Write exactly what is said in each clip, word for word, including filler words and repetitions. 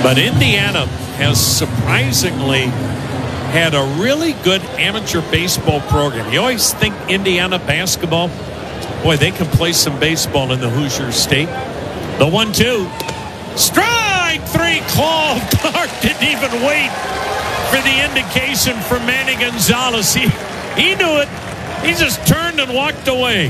But Indiana has surprisingly had a really good amateur baseball program. You always think Indiana basketball, boy, they can play some baseball in the Hoosier State. The one two. Strike three called. Clark didn't even wait for the indication from Manny Gonzalez. He, he knew it. He just turned and walked away.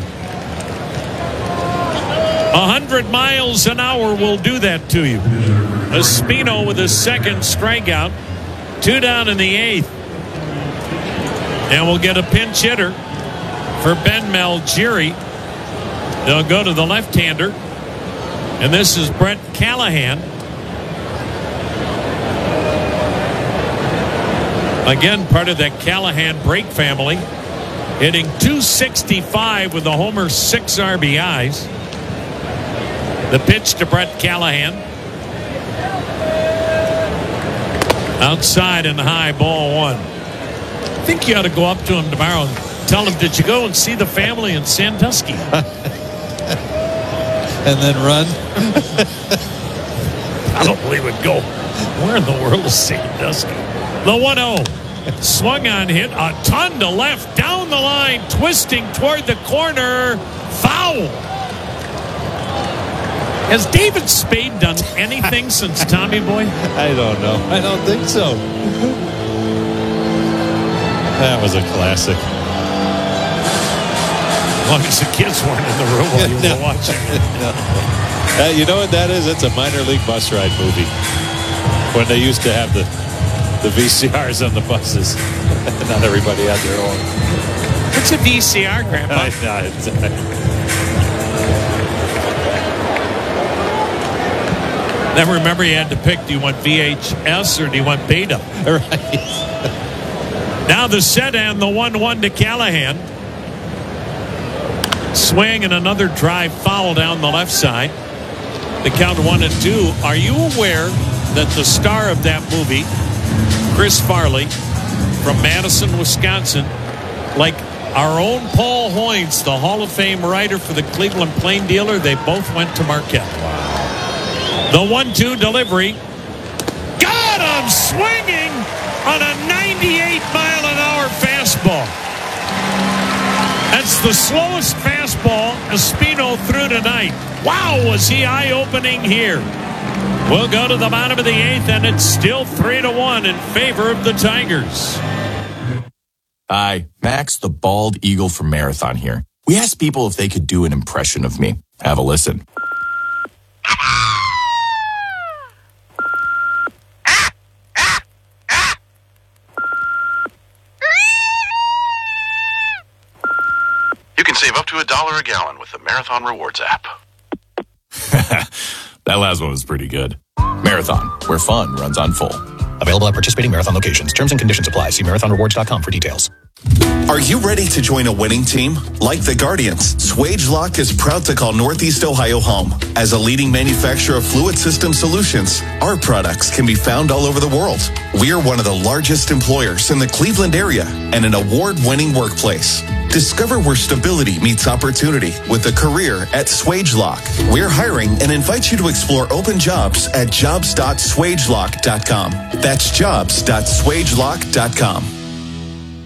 A hundred miles an hour will do that to you. Espino with his second strikeout. Two down in the eighth. And we'll get a pinch hitter for Ben Malgeri. They'll go to the left-hander. And this is Brett Callahan. Again, part of that Callahan Brake family. Hitting two sixty-five with a homer, six R B Is. The pitch to Brett Callahan. Outside and high, ball one. I think you ought to go up to him tomorrow and tell him, did you go and see the family in Sandusky? And then run. I don't believe it. Go. Where in the world is Sandusky? The one oh. Swung on, hit a ton to left, down the line, twisting toward the corner. Foul. Has David Spade done anything since Tommy Boy? I don't know. I don't think so. That was a classic. As long as the kids weren't in the room while you no. were watching. no. uh, you know what that is? It's a minor league bus ride movie. When they used to have the, the V C Rs on the buses. Not everybody had their own. What's a V C R, Grandpa? I, no, it's, Then remember you had to pick, do you want V H S or do you want Beta? Right. Now the set and the one one to Callahan. Swing and another drive foul down the left side. The count one and two. Are you aware that the star of that movie, Chris Farley, from Madison, Wisconsin, like our own Paul Hoynes, the Hall of Fame writer for the Cleveland Plain Dealer, they both went to Marquette. The one two delivery. Got him swinging on a ninety-eight mile an hour fastball. That's the slowest fastball Espino threw tonight. Wow, was he eye-opening here. We'll go to the bottom of the eighth, and it's still three to one in favor of the Tigers. Hi, Max the Bald Eagle from Marathon here. We asked people if they could do an impression of me. Have a listen. Save up to a dollar a gallon with the Marathon Rewards app. That last one was pretty good. Marathon, where fun runs on full. Available at participating Marathon locations. Terms and conditions apply. See marathon rewards dot com for details. Are you ready to join a winning team? Like the Guardians, SwageLock is proud to call Northeast Ohio home. As a leading manufacturer of fluid system solutions, our products can be found all over the world. We are one of the largest employers in the Cleveland area and an award-winning workplace. Discover where stability meets opportunity with a career at SwageLock. We're hiring and invite you to explore open jobs at jobs dot swagelock dot com. That's jobs dot swagelock dot com.